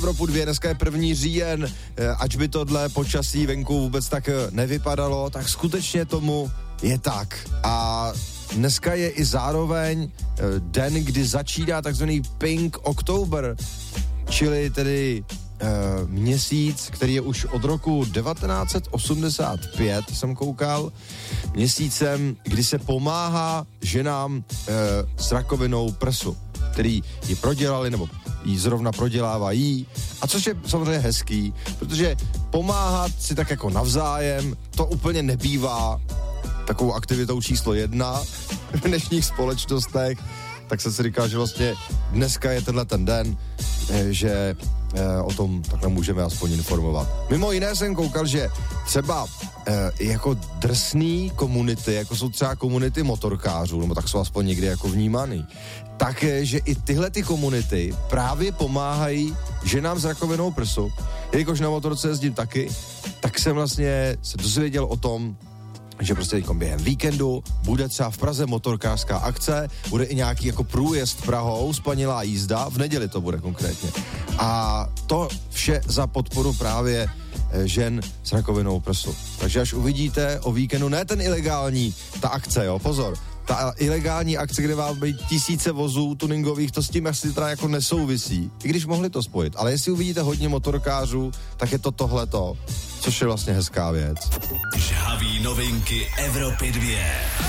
Evropu 2, dneska je 1. říjen, ač by to dle počasí venku vůbec tak nevypadalo, tak skutečně tomu je tak. A dneska je i zároveň den, kdy začíná takzvaný Pink October, čili tedy měsíc, který je už od roku 1985, jsem koukal, měsícem, kdy se pomáhá ženám s rakovinou prsu, který ji prodělali, nebo ji zrovna prodělávají, a což je samozřejmě hezký, protože pomáhat si tak jako navzájem, to úplně nebývá takovou aktivitou číslo 1 v dnešních společnostech, tak jsem si říkal, že vlastně dneska je tenhle ten den, že o tom takhle můžeme aspoň informovat. Mimo jiné jsem koukal, že třeba jako drsný komunity, jako jsou třeba komunity motorkářů, nebo tak jsou aspoň někdy jako vnímaný, tak, že i tyhle ty komunity právě pomáhají ženám s rakovinou prsu. Jelikož na motorce jezdím taky, tak jsem vlastně se dozvěděl o tom, že prostě během víkendu bude třeba v Praze motorkářská akce, bude i nějaký jako průjezd Prahou, spanilá jízda, v neděli to bude konkrétně. A to vše za podporu právě žen s rakovinou prsu. Takže až uvidíte o víkendu, ne ten ilegální, ta akce, jo, pozor, ta ilegální akce, kde má být tisíce vozů tuningových, to s tím asi teda jako nesouvisí, i když mohli to spojit. Ale jestli uvidíte hodně motorkářů, tak je to tohleto, což je vlastně hezká věc. Žhavý novinky Evropy 2.